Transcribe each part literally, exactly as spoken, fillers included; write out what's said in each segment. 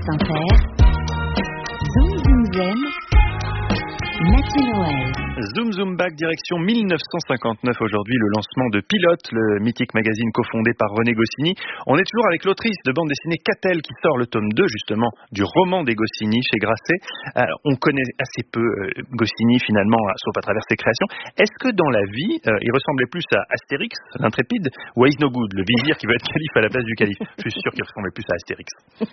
France Inter, Zoom Zoom Zen, Mathieu Noël. Zoom Zoom Back direction mille neuf cent cinquante-neuf aujourd'hui, le lancement de Pilote, le mythique magazine cofondé par René Goscinny. On est toujours avec l'autrice de bande dessinée Catel qui sort le tome deux justement du roman des Goscinny chez Grasset. Alors, on connaît assez peu euh, Goscinny finalement, sauf à travers ses créations. Est-ce que dans la vie, euh, il ressemblait plus à Astérix, l'intrépide, ou à Isnogoud, le vizir qui va être calife à la place du calife? Je suis sûr qu'il ressemblait plus à Astérix.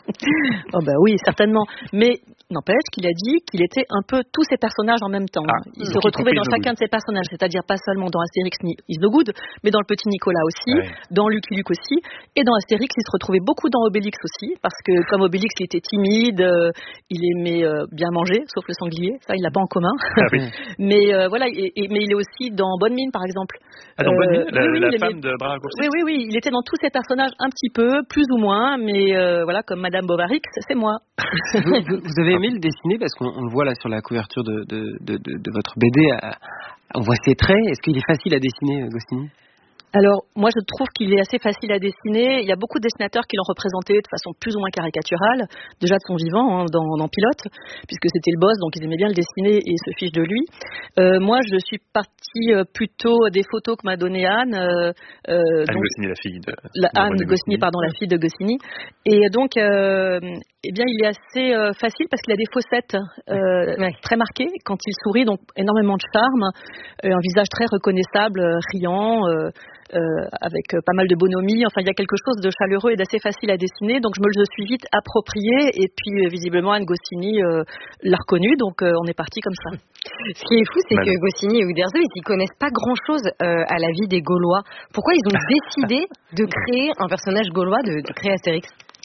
Oh bah oui, certainement. Mais n'empêche qu'il a dit qu'il était un peu tous ces personnages en même temps. Ah, il se retrouvait dans chacun de ces personnages, c'est-à-dire pas seulement dans Astérix ni Isnogoud, mais dans le petit Nicolas aussi, ouais. Dans Lucky Luke aussi, et dans Astérix il se retrouvait beaucoup dans Obélix aussi, parce que comme Obélix il était timide, euh, il aimait euh, bien manger, sauf le sanglier, ça il l'a pas en commun. Ah, oui. mais euh, voilà, et, et, mais il est aussi dans Bonne Mine par exemple. Ah, dans euh, Bonne Mine, la, oui, oui, la femme aimait... de Bras Raccourcis. Oui, oui, oui, il était dans tous ces personnages un petit peu, plus ou moins, mais euh, voilà, comme Madame Bovary, c'est moi. vous, vous avez aimé le dessiner parce qu'on on le voit là sur la couverture de, de, de, de, de votre B D. À, on voit ses traits. Est-ce qu'il est facile à dessiner, Goscinny ? Alors, moi, je trouve qu'il est assez facile à dessiner. Il y a beaucoup de dessinateurs qui l'ont représenté de façon plus ou moins caricaturale, déjà de son vivant, hein, dans, dans Pilote, puisque c'était le boss, donc ils aimaient bien le dessiner et se fichent de lui. Euh, moi, je suis partie euh, plutôt des photos que m'a donné Anne. Euh, euh, Anne donc, Goscinny, la fille de... La, de Anne Goscinny, pardon, la fille de Goscinny. Et donc, euh, eh bien, il est assez euh, facile parce qu'il a des fossettes euh, ouais. très marquées quand il sourit, donc énormément de charme, euh, un visage très reconnaissable, euh, riant, euh, Euh, avec euh, pas mal de bonhomie. Enfin, il y a quelque chose de chaleureux et d'assez facile à dessiner. Donc, je me le suis vite approprié. Et puis, euh, visiblement, Anne Goscinny euh, l'a reconnu. Donc, euh, on est parti comme ça. Ce qui est fou, c'est Mal. que Goscinny et Uderzo, ils ne connaissent pas grand-chose euh, à la vie des Gaulois. Pourquoi ils ont décidé de créer un personnage gaulois, de, de créer Astérix ?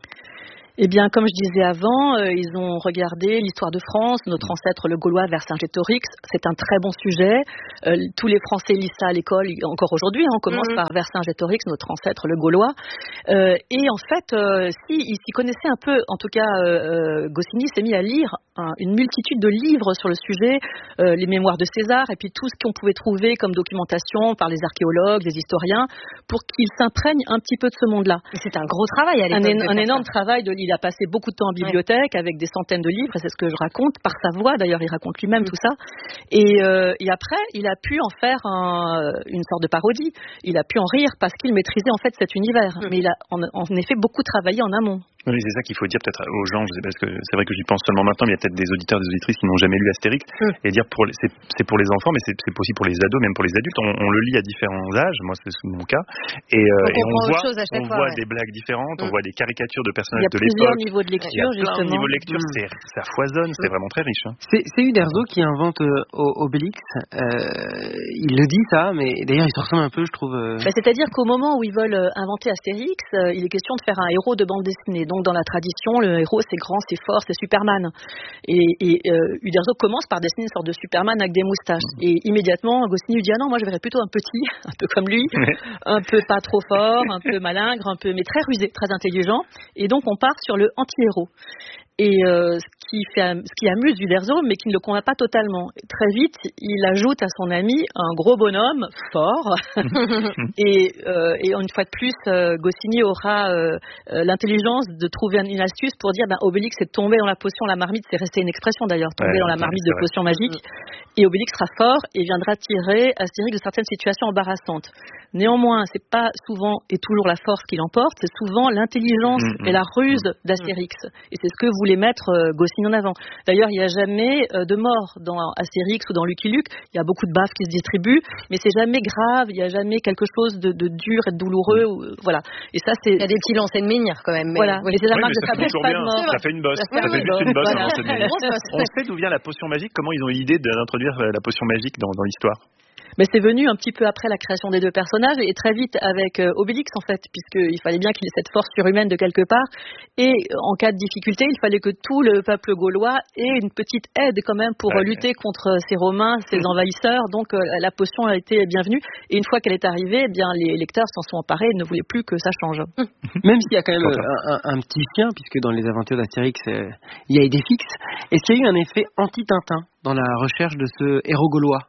Eh bien, comme je disais avant, euh, ils ont regardé l'histoire de France, notre ancêtre le Gaulois Vercingétorix. C'est un très bon sujet. Euh, tous les Français lisent ça à l'école, encore aujourd'hui. Hein, on commence mmh. par Vercingétorix, notre ancêtre le Gaulois. Euh, et en fait, euh, si, ils s'y connaissaient un peu, en tout cas, euh, Goscinny s'est mis à lire hein, une multitude de livres sur le sujet, euh, les mémoires de César, et puis tout ce qu'on pouvait trouver comme documentation par les archéologues, les historiens, pour qu'ils s'imprègnent un petit peu de ce monde-là. Et c'est un gros travail à l'époque. Un, un énorme ça. travail de Il a passé beaucoup de temps en bibliothèque ouais. avec des centaines de livres, et c'est ce que je raconte, par sa voix, d'ailleurs il raconte lui-même mmh. tout ça. Et, euh, et après, il a pu en faire un, une sorte de parodie. Il a pu en rire parce qu'il maîtrisait en fait cet univers. Mmh. Mais il a en, en effet beaucoup travaillé en amont. Oui, c'est ça qu'il faut dire peut-être aux gens, parce que c'est vrai que j'y pense seulement maintenant, mais il y a peut-être des auditeurs, des auditrices qui n'ont jamais lu Astérix, mmh. et dire pour les, c'est, c'est pour les enfants, mais c'est, c'est aussi pour les ados, même pour les adultes. On, on le lit à différents âges, moi c'est mon cas, et, euh, et on, voit, on fois, voit ouais. des blagues différentes, mmh. on voit des caricatures de personnages de l'époque. Il y a plusieurs niveaux de lecture, il y a plein justement. de niveaux de lecture, mmh. c'est, ça foisonne, c'est mmh. vraiment très riche. Hein. C'est, c'est Uderzo qui invente euh, Obélix, euh, il le dit ça, mais d'ailleurs il se ressemble un peu, je trouve. Euh... Bah, c'est-à-dire qu'au moment où ils veulent inventer Astérix, euh, il est question de faire un héros de bande dessinée. Donc dans la tradition, le héros c'est grand, c'est fort, c'est Superman. Et, et euh, Uderzo commence par dessiner une sorte de Superman avec des moustaches. Mmh. Et immédiatement, Goscinny lui dit ah non, moi je verrais plutôt un petit, un peu comme lui, un peu pas trop fort, un peu malingre, un peu mais très rusé, très intelligent. Et donc on part sur le anti-héros. Et euh, ce qui fait, ce qui amuse Uderzo, mais qui ne le convainc pas totalement. Très vite, il ajoute à son ami un gros bonhomme fort. et, euh, et une fois de plus, euh, Goscinny aura euh, l'intelligence de trouver une astuce pour dire ben, Obélix est tombé dans la potion, la marmite, c'est resté une expression d'ailleurs, tombé ouais, dans la marmite de potion magique. Et Obélix sera fort et viendra tirer Astérix de certaines situations embarrassantes. Néanmoins, c'est pas souvent et toujours la force qui l'emporte, c'est souvent l'intelligence mmh, et la ruse mmh. d'Astérix. Et c'est ce que voulait mettre euh, Goscinny en avant. D'ailleurs, il n'y a jamais euh, de mort dans Astérix ou dans Lucky Luke. Il y a beaucoup de baffes qui se distribuent, mais c'est jamais grave. Il n'y a jamais quelque chose de, de dur et de douloureux. Mmh. Ou, euh, voilà. Et ça, c'est. Il y a des petits lancers de menhir quand même. Mais... Voilà. Oui, mais c'est la oui, marque de fabrique, pas de mort. Ça fait une bosse. Ça, ça fait juste une bosse. Voilà. On sait d'où vient la potion magique. Comment ils ont eu l'idée d'introduire la potion magique dans, dans l'histoire? Mais c'est venu un petit peu après la création des deux personnages et très vite avec euh, Obélix en fait, puisqu'il fallait bien qu'il ait cette force surhumaine de quelque part. Et en cas de difficulté, il fallait que tout le peuple gaulois ait une petite aide quand même pour ouais, lutter ouais. contre ces Romains, ces mmh. envahisseurs. Donc euh, la potion a été bienvenue. Et une fois qu'elle est arrivée, eh bien les lecteurs s'en sont emparés et ne voulaient plus que ça change. Mmh. Même s'il y a quand même un, un, un petit chien, puisque dans les aventures d'Astérix, euh, il y a Idéfix. Est-ce qu'il y a eu un effet anti-Tintin dans la recherche de ce héros gaulois?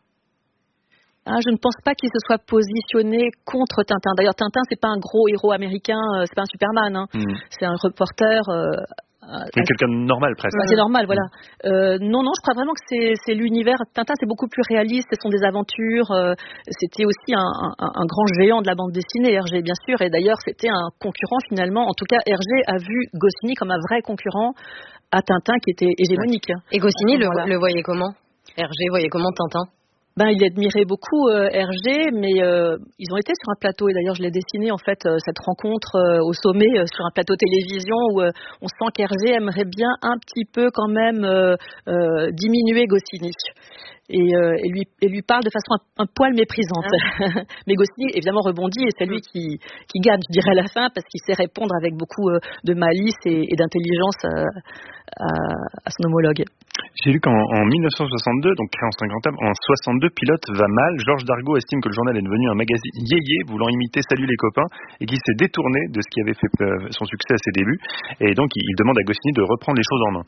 Ah, je ne pense pas qu'il se soit positionné contre Tintin. D'ailleurs, Tintin, c'est pas un gros héros américain, euh, c'est pas un Superman. Hein. Mmh. C'est un reporter euh, C'est quelqu'un de normal presque. C'est normal, voilà. Euh, non, non, je crois vraiment que c'est, c'est l'univers. Tintin, c'est beaucoup plus réaliste. Ce sont des aventures. Euh, c'était aussi un, un, un grand géant de la bande dessinée, Hergé, bien sûr. Et d'ailleurs, c'était un concurrent finalement. En tout cas, Hergé a vu Goscinny comme un vrai concurrent à Tintin qui était hégémonique. Et Goscinny le, le voyait comment? Hergé voyait comment Tintin? Ben, il admirait beaucoup euh, Hergé, mais euh, ils ont été sur un plateau, et d'ailleurs je l'ai dessiné en fait, euh, cette rencontre euh, au sommet, euh, sur un plateau télévision, où euh, on sent qu'Hergé aimerait bien un petit peu quand même euh, euh, diminuer Goscinny. Et, euh, et, lui, et lui parle de façon un, un poil méprisante. Ah. Mais Goscinny, évidemment, rebondit, et c'est lui qui, qui gagne, je dirais, à la fin, parce qu'il sait répondre avec beaucoup euh, de malice et, et d'intelligence euh, à, à son homologue. J'ai lu qu'en en dix-neuf cent soixante-deux, donc créé en cinquante-deux, en soixante-deux, Pilote va mal. Georges Dargaud estime que le journal est devenu un magazine yéyé, voulant imiter Salut les copains, et qui s'est détourné de ce qui avait fait son succès à ses débuts. Et donc, il demande à Goscinny de reprendre les choses en main.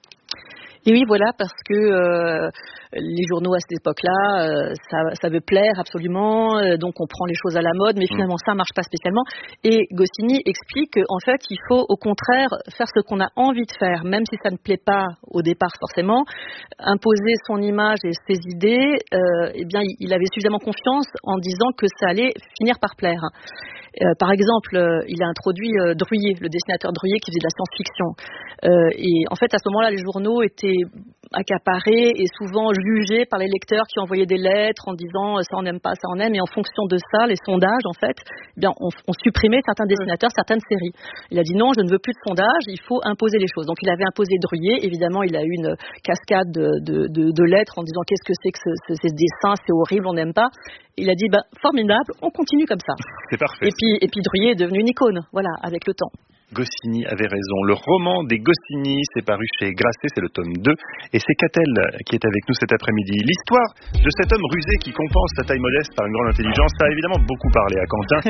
Et oui, voilà, parce que euh, les journaux à cette époque-là, euh, ça, ça veut plaire absolument, euh, donc on prend les choses à la mode, mais finalement ça marche pas spécialement. Et Goscinny explique qu'en fait, il faut au contraire faire ce qu'on a envie de faire, même si ça ne plaît pas au départ forcément, imposer son image et ses idées. Euh, eh bien, il avait suffisamment confiance en disant que ça allait finir par plaire. Euh, par exemple, euh, il a introduit euh, Druillet, le dessinateur Druillet qui faisait de la science-fiction. Euh, et en fait, à ce moment-là, les journaux étaient accaparés et souvent jugés par les lecteurs qui envoyaient des lettres en disant euh, ça on n'aime pas, ça on aime. Et en fonction de ça, les sondages, en fait, eh bien, on, on supprimait certains dessinateurs, certaines séries. Il a dit non, je ne veux plus de sondage, il faut imposer les choses. Donc, il avait imposé Druillet. Évidemment, il a eu une cascade de, de, de, de lettres en disant qu'est-ce que c'est que ce, ce, ces dessins, c'est horrible, on n'aime pas. Il a dit bah, formidable, on continue comme ça. C'est parfait. Et puis, et puis Druillet est devenu une icône, voilà, avec le temps. Goscinny avait raison. Le roman des Goscinny, c'est paru chez Grasset, c'est le tome deux. Et c'est Catel qui est avec nous cet après-midi. L'histoire de cet homme rusé qui compense sa taille modeste par une grande intelligence, ça a évidemment beaucoup parlé à Quentin.